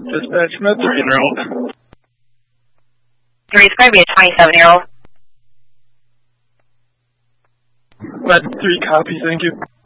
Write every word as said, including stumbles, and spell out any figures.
Dispatch, I'm a three-year-old. Three, it's going to be a twenty-seven-year-old. That's three copies, thank you.